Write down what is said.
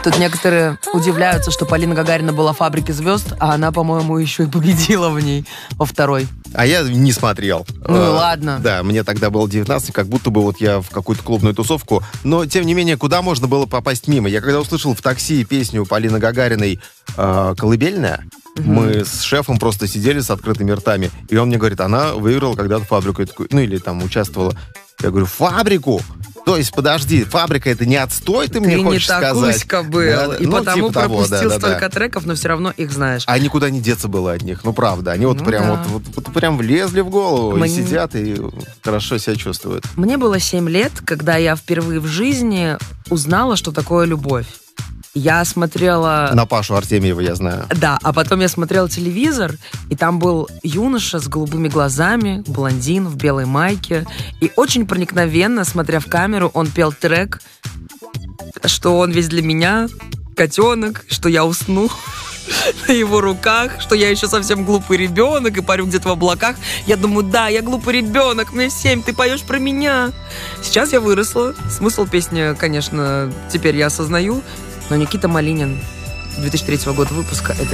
Тут некоторые удивляются, что Полина Гагарина была в «Фабрике звезд», а она, по-моему, еще и победила в ней во второй. А я не смотрел. Ну, ладно. Да, мне тогда было 19, как будто бы вот я в какую-то клубную тусовку. Но, тем не менее, куда можно было попасть мимо? Я когда услышал в такси песню Полины Гагариной «Колыбельная», мы с шефом просто сидели с открытыми ртами. И он мне говорит, она выиграла когда-то «Фабрику». Я такой, ну, или там участвовала. Я говорю, «Фабрику»? То есть, подожди, «Фабрика» — это не отстой, ты мне хочешь сказать? Ты не такуська был, да, и ну, потому типа пропустил столько треков, но все равно их знаешь. А никуда не деться было от них, ну правда. Они вот прям вот прям влезли в голову и сидят, и хорошо себя чувствуют. Мне было 7 лет, когда я впервые в жизни узнала, что такое любовь. Я смотрела... На Пашу Артемьева, я знаю. Да, а потом я смотрела телевизор, и там был юноша с голубыми глазами, блондин в белой майке. И очень проникновенно, смотря в камеру, он пел трек, что он весь для меня, котенок, что я усну на его руках, что я еще совсем глупый ребенок и парю где-то в облаках. Я думаю, да, я глупый ребенок, мне 7, ты поешь про меня. Сейчас я выросла. Смысл песни, конечно, теперь я осознаю. Но Никита Малинин 2003 года выпуска — это